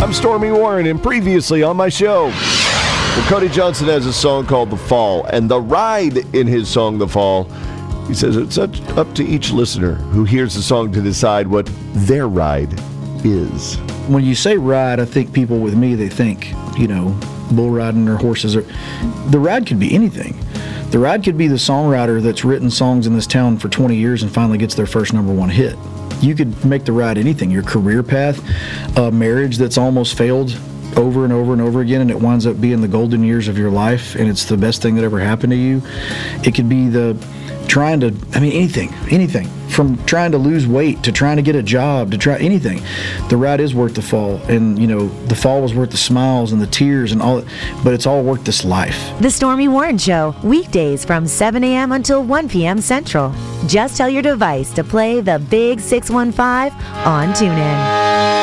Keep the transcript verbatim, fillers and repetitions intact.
I'm Stormy Warren, and previously on my show, well, Cody Johnson has a song called The Fall, and the ride in his song, The Fall, he says it's up to each listener who hears the song to decide what their ride is. When you say ride, I think people with me, they think, you know, bull riding or horses. Or, the ride could be anything. The ride could be the songwriter that's written songs in this town for twenty years and finally gets their first number one hit. You could make the ride anything. Your career path, a marriage that's almost failed over and over and over again, and it winds up being the golden years of your life, and it's the best thing that ever happened to you. It could be the trying to, I mean, anything, anything. From trying to lose weight to trying to get a job to try anything. The ride is worth the fall, and, you know, the fall was worth the smiles and the tears and all, but it's all worth this life. The Stormy Warren Show, weekdays from seven a.m. until one p.m. Central. Just tell your device to play the Big six one five on TuneIn.